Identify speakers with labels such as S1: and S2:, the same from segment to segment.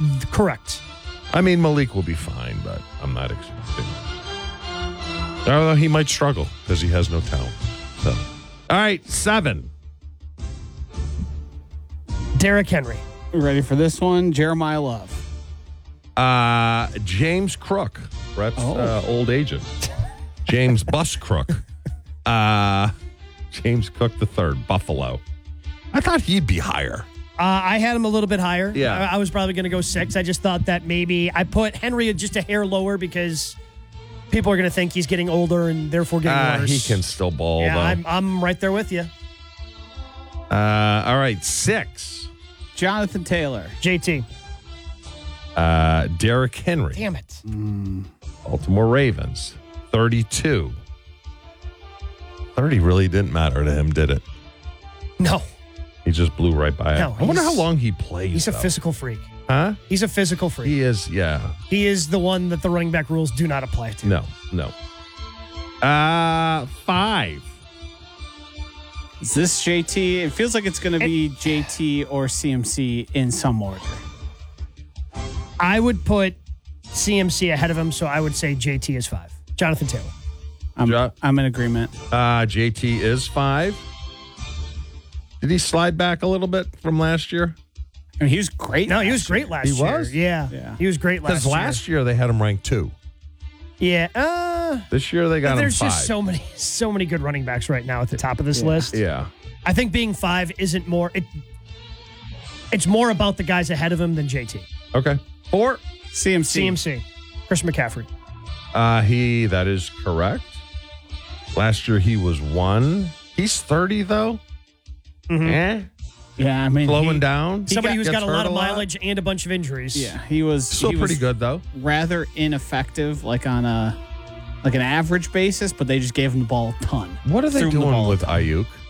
S1: Correct.
S2: I mean, Malik will be fine, but I'm not expecting. Although he might struggle because he has no talent. So, all right, 7.
S1: Derrick Henry.
S3: Ready for this one? Jeremiah Love.
S2: James Crook, Brett's old agent. James Bus Crook. James Cook III, Buffalo. I thought he'd be higher.
S1: I had him a little bit higher.
S2: Yeah.
S1: I was probably going to go 6. I just thought that maybe I put Henry just a hair lower because people are going to think he's getting older and therefore getting worse.
S2: He can still ball,
S1: Yeah,
S2: though.
S1: I'm right there with you.
S2: All right, 6.
S3: Jonathan Taylor.
S1: JT.
S2: Derrick Henry.
S1: Damn it.
S2: Baltimore Ravens, 32. 30 really didn't matter to him, did it?
S1: No.
S2: He just blew right by it.
S1: No,
S2: I wonder how long he plays.
S1: He's a
S2: though.
S1: physical freak.
S2: Huh?
S1: He's a physical freak.
S2: He is, yeah.
S1: He is the one that the running back rules do not apply to.
S2: No. 5.
S3: Is this JT? It feels like it's going to be JT or CMC in some order.
S1: I would put CMC ahead of him, so I would say JT is 5. Jonathan Taylor.
S3: I'm in agreement.
S2: JT is 5. Did he slide back a little bit from last year?
S3: I mean, he was great.
S1: No, he was great last year.
S2: He was?
S1: Yeah. He was great last year.
S2: Because last year they had him ranked 2.
S1: Yeah.
S2: This year they got him 5.
S1: There's just so many good running backs right now at the top of this list.
S2: Yeah.
S1: I think being 5 isn't more. It's more about the guys ahead of him than JT.
S2: Okay. 4.
S1: CMC. Chris McCaffrey.
S2: That is correct. Last year he was 1. He's 30 though.
S1: Mm-hmm.
S3: Yeah, I mean,
S2: slowing down.
S1: Somebody who's got a lot of
S2: lot.
S1: mileage and a bunch of injuries.
S3: Yeah, he was
S2: Still pretty good though.
S3: Rather ineffective, like on an average basis, but they just gave him the ball a ton.
S2: What are they
S3: Threw him the
S2: doing
S3: ball
S2: with
S3: a ton.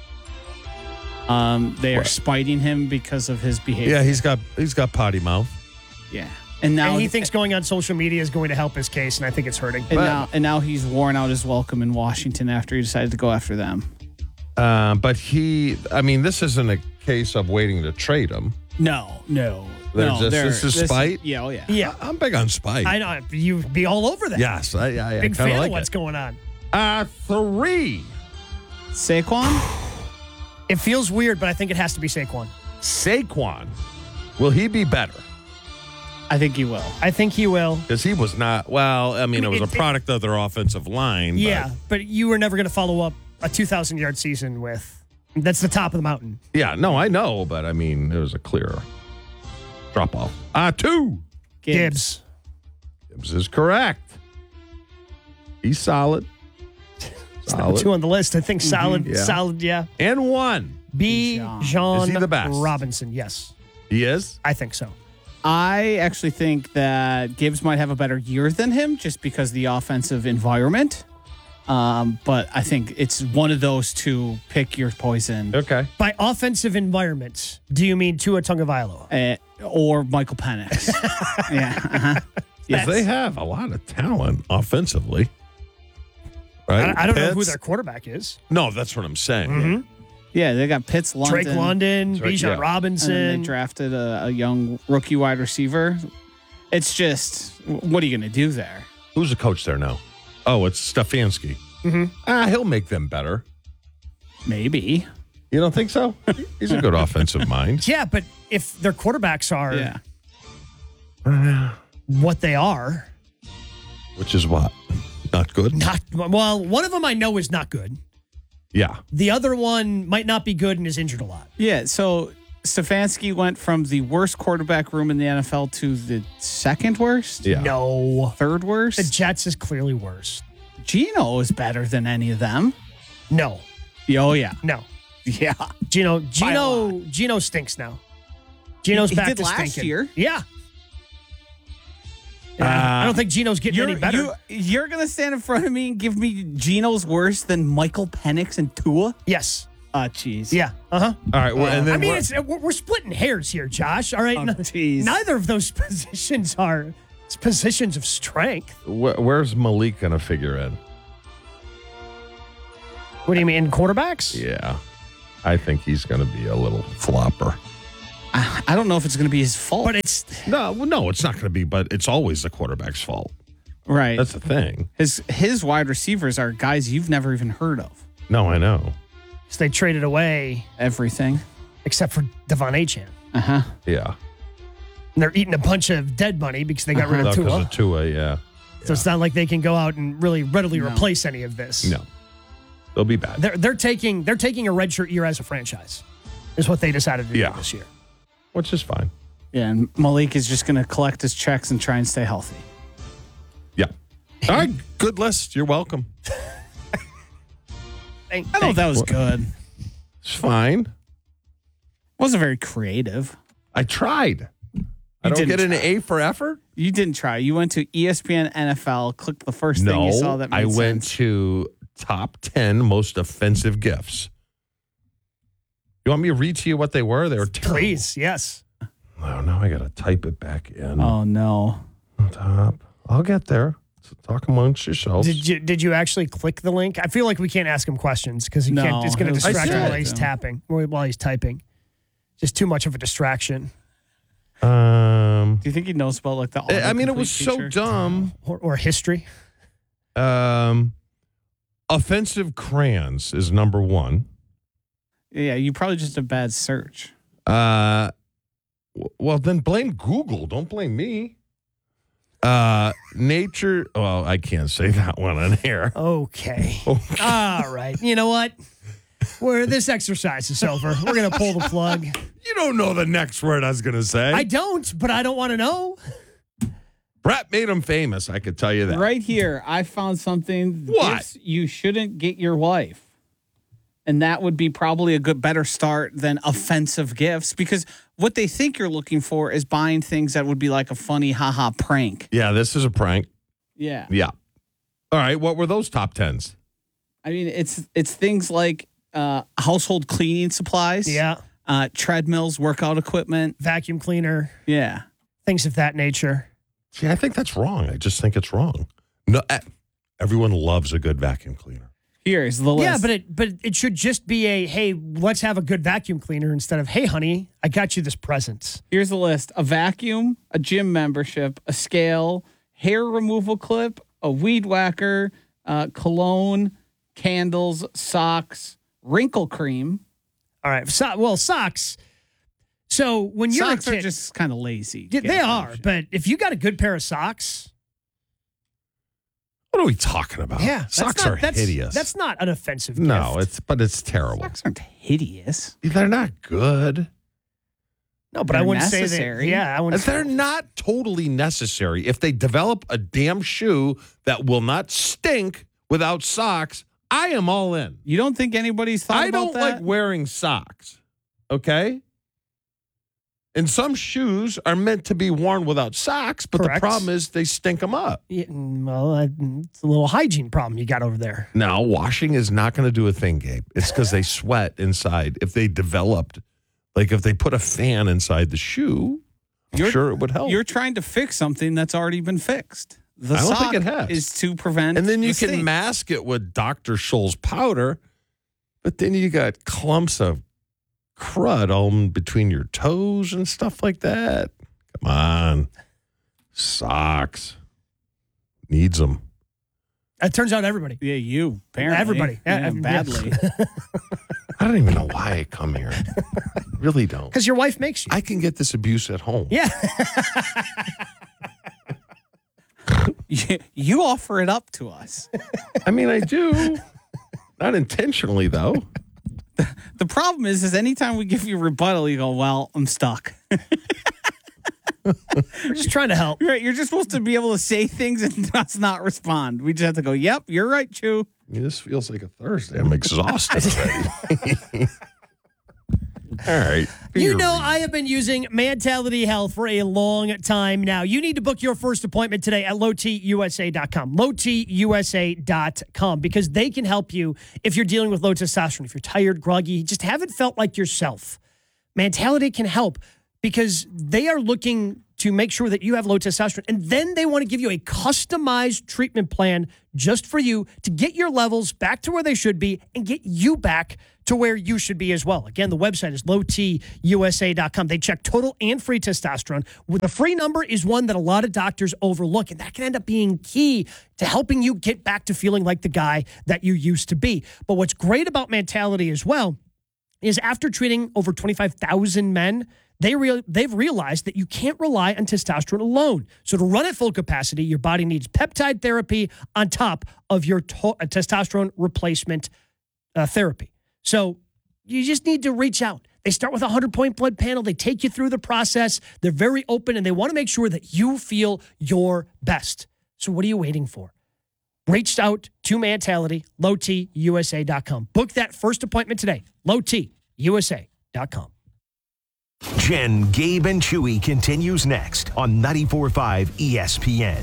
S2: Ayuk?
S3: They are spiting him because of his behavior.
S2: Yeah, he's got potty mouth.
S3: Yeah, and now
S1: he thinks going on social media is going to help his case, and I think it's hurting.
S3: And now he's worn out his welcome in Washington after he decided to go after them.
S2: But this isn't a case of waiting to trade him.
S3: No.
S2: This is spite?
S3: Yeah,
S1: Yeah.
S2: I'm big on spite.
S1: I know. You'd be all over that.
S2: Yes. I
S1: Big
S2: kind
S1: fan
S2: like
S1: of what's
S2: it.
S1: going on.
S2: 3.
S3: Saquon?
S1: It feels weird, but I think it has to be Saquon.
S2: Saquon. Will he be better?
S3: I think he will.
S1: I think he will.
S2: Because he was not, it was a product of their offensive line.
S1: Yeah, but you were never going to follow up a 2,000-yard season with. That's the top of the mountain.
S2: Yeah, no, I know, but it was a clear drop off. 2.
S1: Gibbs.
S2: Gibbs is correct. He's solid.
S1: Number 2 on the list. I think solid.
S2: yeah.
S1: Solid, yeah.
S2: And 1.
S1: Bijan
S2: Is he the best?
S1: Robinson, yes.
S2: He is?
S1: I think so.
S3: I actually think that Gibbs might have a better year than him just because of the offensive environment. But I think it's one of those two. Pick your poison.
S2: Okay.
S1: By offensive environments, do you mean Tua Tagovailoa?
S3: Or Michael Penix. Yeah.
S2: Because they have a lot of talent offensively. Right?
S1: I don't know who
S2: Pitts?
S1: their quarterback is.
S2: No, that's what I'm saying.
S1: Mm-hmm.
S3: Yeah, they got Pitts, London.
S1: Drake London,
S2: Right,
S1: Bijan
S2: yeah.
S1: Robinson.
S3: And then they drafted a young rookie wide receiver. It's just, what are you going to do there?
S2: Who's the coach there now? Oh, it's Stefanski.
S1: Mm-hmm.
S2: He'll make them better.
S3: Maybe.
S2: You don't think so? He's a good offensive mind.
S1: Yeah, but if their quarterbacks are
S3: Yeah.
S1: what they are,
S2: Which is what? Not good?
S1: one of them I know is not good.
S2: Yeah.
S1: The other one might not be good and is injured a lot.
S3: Yeah, so Stefanski went from the worst quarterback room in the NFL to the second worst?
S2: Yeah.
S1: No.
S3: Third worst?
S1: The Jets is clearly worse.
S3: Geno is better than any of them.
S1: No.
S3: Oh, yeah.
S1: No.
S3: Yeah.
S1: Geno stinks now. Geno's
S3: He
S1: back
S3: did
S1: to
S3: last
S1: stinking.
S3: year.
S1: Yeah. I don't think Geno's getting any better.
S3: You're going to stand in front of me and give me Geno's worse than Michael Penix and Tua?
S1: Yes.
S3: Jeez.
S1: Yeah. Uh-huh.
S2: All right. Well, and then
S1: I mean, we're splitting hairs here, Josh. All right.
S3: Jeez.
S1: Neither of those positions are positions of strength.
S2: where's Malik going to figure in?
S1: What do you mean, quarterbacks?
S2: Yeah. I think he's going to be a little flopper.
S3: I don't know if it's going to be his fault.
S1: But it's
S2: No, it's not going to be, but it's always the quarterback's fault.
S3: right.
S2: That's the thing.
S3: His wide receivers are guys you've never even heard of.
S2: No, I know.
S1: they traded away
S3: Everything.
S1: except for Devon Achane.
S2: Yeah.
S1: And they're eating a bunch of dead money because they got rid of
S2: Because
S1: Tua.
S2: of Tua, yeah.
S1: So it's not like they can go out and really readily replace any of this.
S2: No. They'll be bad.
S1: They're taking a redshirt year as a franchise, is what they decided to do this year.
S2: Which is fine.
S3: Yeah, and Malik is just going to collect his checks and try and stay healthy.
S2: Yeah. All right. Good list. You're welcome.
S3: I thought that was good.
S2: It's fine.
S3: Wasn't very creative.
S2: I tried. I don't
S3: didn't
S2: get an
S3: try.
S2: A for effort?
S3: You didn't try. You went to ESPN NFL, clicked the first thing you saw that made
S2: I went
S3: sense.
S2: to top 10 most offensive gifts. You want me to read to you what they were? They were terrible.
S1: Please, yes.
S2: Oh, now I got to type it back in.
S3: Oh, no.
S2: Top. I'll get there. So talk amongst yourselves.
S1: Did you actually click the link? I feel like we can't ask him questions because
S3: No,
S1: can't. It's going to
S3: it was
S1: distract him while
S2: distracting
S1: he's
S3: him.
S1: tapping, while he's typing. Just too much of a distraction.
S3: Do you think he knows about like the
S2: I mean, it was so
S3: feature?
S2: dumb.
S1: Or history.
S2: Offensive crayons is number one.
S3: Yeah, you probably just a bad search.
S2: Well, then blame Google. Don't blame me. Nature. Well, I can't say that one on air.
S1: Okay. All right. You know what? This exercise is over. We're going to pull the plug.
S2: You don't know the next word I was going to say.
S1: I don't, but I don't want to know.
S2: Brett made him famous. I could tell you that.
S3: Right here, I found something
S2: What?
S3: gifts you shouldn't get your wife. And that would be probably a better start than offensive gifts because what they think you're looking for is buying things that would be like a funny haha prank.
S2: Yeah, this is a prank.
S3: Yeah.
S2: Yeah. All right. What were those top 10s?
S3: I mean, it's things like household cleaning supplies.
S1: Yeah.
S3: Treadmills, workout equipment.
S1: Vacuum cleaner,
S3: Yeah.
S1: things of that nature.
S2: See, I think that's wrong. I just think it's wrong. No, everyone loves a good vacuum cleaner.
S3: Here's the list.
S1: Yeah, but it should just be a, hey, let's have a good vacuum cleaner instead of, hey, honey, I got you this present.
S3: Here's the list: a vacuum, a gym membership, a scale, hair removal clip, a weed whacker, cologne, candles, socks, wrinkle cream.
S1: All right. Socks. So when you're
S3: Socks
S1: a kid,
S3: are just kind of lazy.
S1: yeah, they are. But if you got a good pair of socks,
S2: What are we talking about? Socks are hideous.
S1: That's not an offensive
S2: no,
S1: gift.
S2: it's terrible.
S3: Socks aren't hideous.
S2: They're not good.
S1: No, but
S3: They're
S1: I wouldn't say
S3: necessary.
S1: that. Yeah, I wouldn't.
S2: They're not totally necessary. If they develop a damn shoe that will not stink without socks, I am all in.
S3: You don't think anybody's thought
S2: I
S3: about
S2: don't
S3: that?
S2: like wearing socks. Okay? And some shoes are meant to be worn without socks, but
S1: Correct.
S2: the problem is they stink them up.
S1: Yeah, well, it's a little hygiene problem you got over there.
S2: Now, washing is not going to do a thing, Gabe. It's because they sweat inside. If they developed, like if they put a fan inside the shoe, I'm sure it would help.
S3: You're trying to fix something that's already been fixed. The
S2: I don't think
S3: sock
S2: it has.
S3: is to prevent
S2: And then you
S3: the
S2: can
S3: stink.
S2: mask it with Dr. Scholl's powder, but then you got clumps of crud all in between your toes and stuff like that. Come on. Socks. Needs them.
S1: It turns out everybody.
S3: Yeah, you. Apparently.
S1: Everybody.
S3: Yeah,
S1: Yeah,
S3: badly.
S2: I don't even know why I come here. Really don't.
S1: Because your wife makes you.
S2: I can get this abuse at home.
S1: Yeah.
S3: You offer it up to us.
S2: I mean, I do. Not intentionally, though.
S3: The problem is anytime we give you rebuttal, you go, well, I'm stuck.
S1: We're just trying to help.
S3: Right, you're just supposed to be able to say things and us not respond. We just have to go, yep, you're right, Chew.
S2: I mean, this feels like a Thursday. I'm exhausted already. All right.
S1: You know, I have been using Mentality Health for a long time now. You need to book your first appointment today at lowtusa.com. lowtusa.com, because they can help you if you're dealing with low testosterone, if you're tired, groggy, just haven't felt like yourself. Mentality can help because they are looking to make sure that you have low testosterone. And then they want to give you a customized treatment plan just for you to get your levels back to where they should be and get you back to where you should be as well. Again, the website is lowtusa.com. They check total and free testosterone. The free number is one that a lot of doctors overlook, and that can end up being key to helping you get back to feeling like the guy that you used to be. But what's great about Mentality as well is after treating over 25,000 men, they've realized that you can't rely on testosterone alone. So to run at full capacity, your body needs peptide therapy on top of your testosterone replacement therapy. So you just need to reach out. They start with a 100-point blood panel. They take you through the process. They're very open, and they want to make sure that you feel your best. So what are you waiting for? Reach out to Mentality, lowtusa.com. Book that first appointment today, lowtusa.com.
S4: Jen, Gabe, and Chewy continues next on 94.5 ESPN.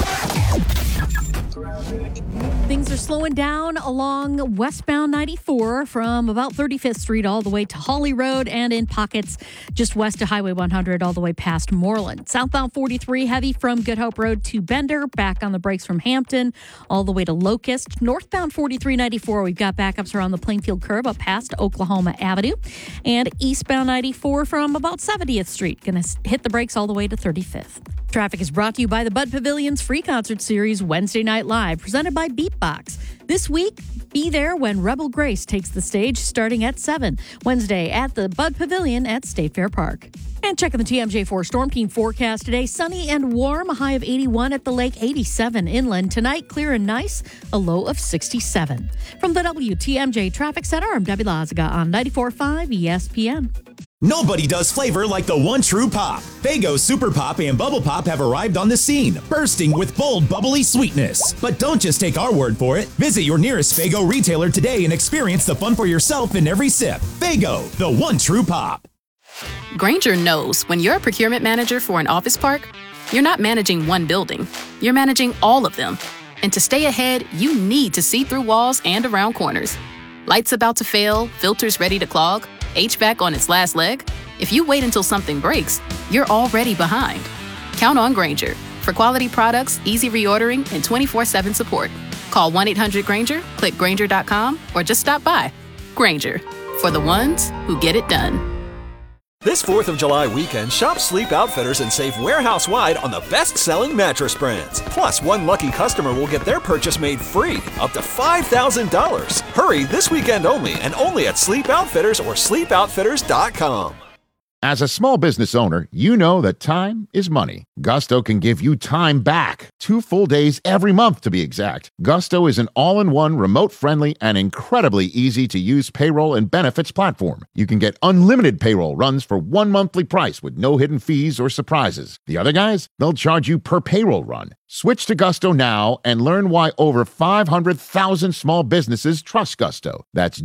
S5: Things are slowing down along westbound 94 from about 35th Street all the way to Holly Road and in pockets just west of Highway 100 all the way past Moreland. Southbound 43 heavy from Good Hope Road to Bender, back on the brakes from Hampton all the way to Locust. Northbound 4394, we've got backups around the Plainfield curve up past Oklahoma Avenue. And eastbound 94 from about 70th Street, going to hit the brakes all the way to 35th. Traffic is brought to you by the Bud Pavilion's free concert series Wednesday Night Live, presented by Beatbox. This week, be there when Rebel Grace takes the stage starting at 7, Wednesday at the Bud Pavilion at State Fair Park. And checking the TMJ4 Storm Team forecast today, sunny and warm, a high of 81 at the lake, 87 inland. Tonight, clear and nice, a low of 67. From the WTMJ Traffic Center, I'm Debbie Lazaga on 94.5 ESPN.
S6: Nobody does flavor like the one true pop. Faygo Super Pop and Bubble Pop have arrived on the scene, bursting with bold, bubbly sweetness. But don't just take our word for it. Visit your nearest Faygo retailer today and experience the fun for yourself in every sip. Faygo, the one true pop.
S7: Grainger knows when you're a procurement manager for an office park, you're not managing one building, you're managing all of them. And to stay ahead, you need to see through walls and around corners. Lights about to fail, filters ready to clog, HVAC on its last leg? If you wait until something breaks, you're already behind. Count on Grainger for quality products, easy reordering, and 24/7 support. Call 1-800-GRAINGER, click Grainger.com, or just stop by. Grainger, for the ones who get it done.
S8: This 4th of July weekend, shop Sleep Outfitters and save warehouse-wide on the best-selling mattress brands. Plus, one lucky customer will get their purchase made free, up to $5,000. Hurry, this weekend only, and only at Sleep Outfitters or sleepoutfitters.com.
S9: As a small business owner, you know that time is money. Gusto can give you time back. 2 full days every month, to be exact. Gusto is an all-in-one, remote-friendly, and incredibly easy-to-use payroll and benefits platform. You can get unlimited payroll runs for one monthly price with no hidden fees or surprises. The other guys, they'll charge you per payroll run. Switch to Gusto now and learn why over 500,000 small businesses trust Gusto. That's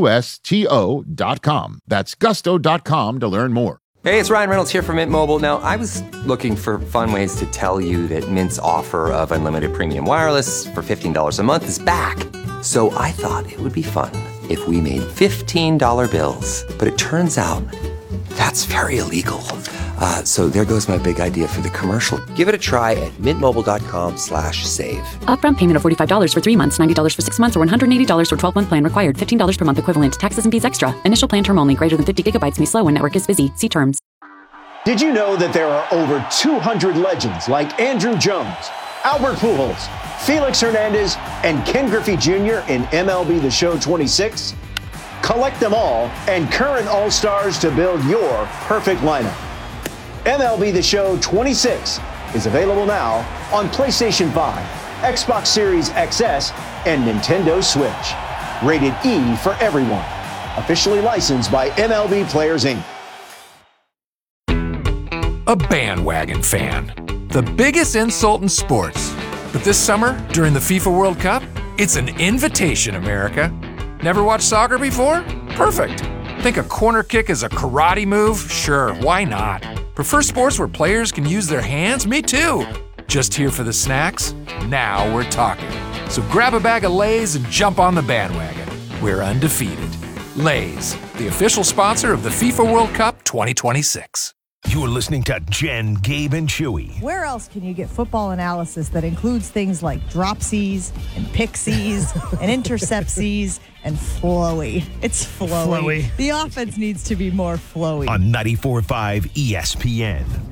S9: GUSTO.com. That's gusto.com to learn more.
S10: Hey, it's Ryan Reynolds here from Mint Mobile. Now, I was looking for fun ways to tell you that Mint's offer of unlimited premium wireless for $15 a month is back. So I thought it would be fun if we made $15 bills. But it turns out that's very illegal. So there goes my big idea for the commercial. Give it a try at mintmobile.com/save.
S11: Upfront payment of $45 for 3 months, $90 for 6 months, or $180 for 12-month plan required. $15 per month equivalent. Taxes and fees extra. Initial plan term only. Greater than 50 gigabytes may slow when network is busy. See terms.
S12: Did you know that there are over 200 legends like Andrew Jones, Albert Pujols, Felix Hernandez, and Ken Griffey Jr. in MLB The Show 26? Collect them all and current All-Stars to build your perfect lineup. MLB The Show 26 is available now on PlayStation 5, Xbox Series XS, and Nintendo Switch. Rated E for everyone. Officially licensed by MLB Players, Inc.
S13: A bandwagon fan. The biggest insult in sports. But this summer, during the FIFA World Cup, it's an invitation, America. Never watched soccer before? Perfect. Think a corner kick is a karate move? Sure, why not? Prefer sports where players can use their hands? Me too. Just here for the snacks? Now we're talking. So grab a bag of Lay's and jump on the bandwagon. We're undefeated. Lay's, the official sponsor of the FIFA World Cup 2026.
S4: You're listening to Jen, Gabe, and Chewy.
S14: Where else can you get football analysis that includes things like dropsies and pixies and interceptsies and flowy? It's flowy. The offense needs to be more flowy.
S4: On 94.5 ESPN.